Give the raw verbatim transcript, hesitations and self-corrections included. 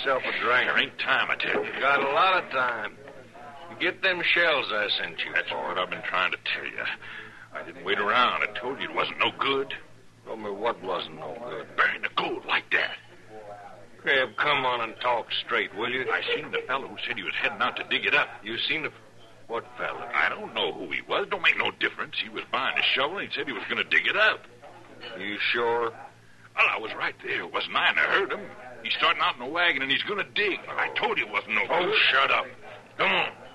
yourself a drink. There ain't time, I tell you. You got a lot of time. You get them shells I sent you. That's what I've been trying to tell you. I didn't wait around. I told you it wasn't no good. Told me what wasn't no good. Burying the gold like that. Crab, come on and talk straight, will you? I seen the fellow who said he was heading out to dig it up. You seen the... What fella? I don't know who he was. Don't make no difference. He was buying a shovel, and he said he was going to dig it up. You sure? Well, I was right there, wasn't I? And I heard him. He's starting out in a wagon, and he's going to dig. I told you it wasn't no good. Oh, shut up. Come on.